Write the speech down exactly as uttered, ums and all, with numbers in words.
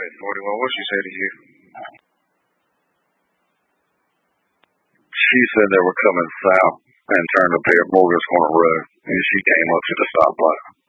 Wait, forty-one, what she say to you? She said they were coming south and turned up here at Morgan's Corner Road, and she came up to the stoplight.